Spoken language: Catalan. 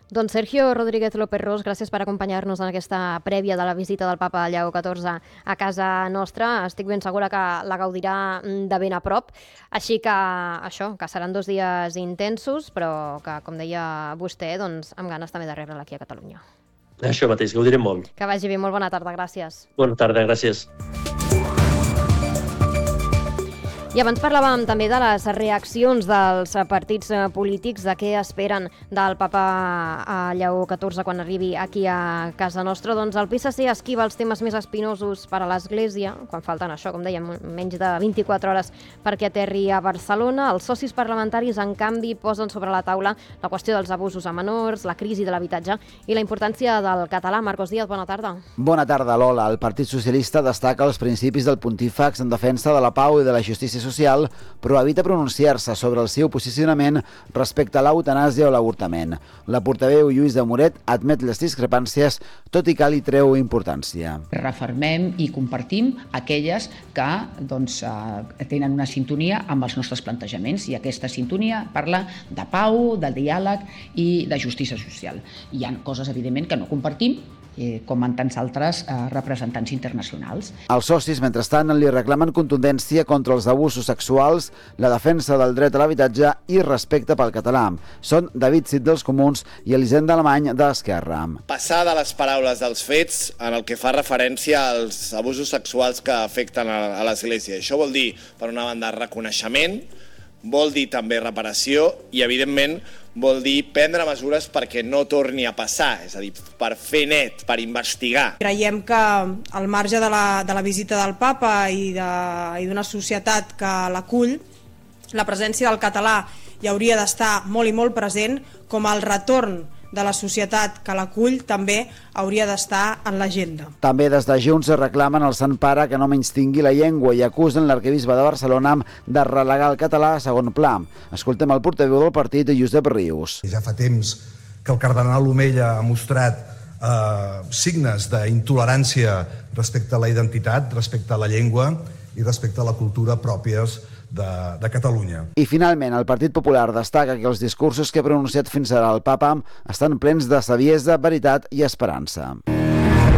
Doncs Sergio Rodríguez López Ros, gràcies per acompanyar-nos en aquesta prèvia de la visita del papa Lleó XIV a casa nostra. Estic ben segura que la gaudirà de ben a prop. Així que això, que seran 2 dies intensos, però que, com deia vostè, doncs, amb ganes també de rebre'l aquí a Catalunya. Això mateix, gaudiré molt. Que vagi bé, molt bona tarda, gràcies. Bona tarda, gràcies. I abans parlàvem també de les reaccions dels partits polítics, de què esperen del papa Lleó XIV quan arribi aquí a casa nostra. Doncs el PSC esquiva els temes més espinosos per a l'Església, quan falten això, com dèiem, menys de 24 hores perquè aterri a Barcelona. Els socis parlamentaris, en canvi, posen sobre la taula la qüestió dels abusos a menors, la crisi de l'habitatge i la importància del català. Marcos Díaz, bona tarda. Bona tarda, Lola. El Partit Socialista destaca els principis del pontífex en defensa de la pau i de la justícia social, però evita pronunciar-se sobre el seu posicionament respecte a l'eutanàsia o l'avortament. La portaveu Lluís de Moret admet les discrepàncies, tot i que li treu importància. Refermem i compartim aquelles que tenen una sintonia amb els nostres plantejaments, i aquesta sintonia parla de pau, del diàleg i de justícia social. Hi ha coses, evidentment, que no compartim, com en tants altres representants internacionals. Els socis, mentrestant, li reclamen contundència contra els abusos sexuals, la defensa del dret a l'habitatge i respecte pel català. Són David Cid dels Comuns i Elisenda Alemany d'Esquerra. Passar de les paraules dels fets en el que fa referència als abusos sexuals que afecten a l'Església. Això vol dir, per una banda, reconeixement, vol dir també reparació i, evidentment, vol dir prendre mesures perquè no torni a passar, és a dir, per fer net, per investigar. Creiem que al marge de la visita del papa i d'una societat que l'acull, la presència del català hi hauria d'estar molt i molt present, com el retorn de la societat que l'acull també hauria d'estar en l'agenda. També des de Junts reclamen al Sant Pare que no menystingui la llengua i acusen l'arquebisbe de Barcelona de relegar el català a segon pla. Escoltem el portaveu del partit, Josep Rius. Ja fa temps que el cardenal Omella ha mostrat signes d'intolerància respecte a la identitat, respecte a la llengua i respecte a la cultura pròpies de Catalunya. I finalment, el Partit Popular destaca que els discursos que ha pronunciat fins ara el papa estan plens de saviesa, veritat i esperança.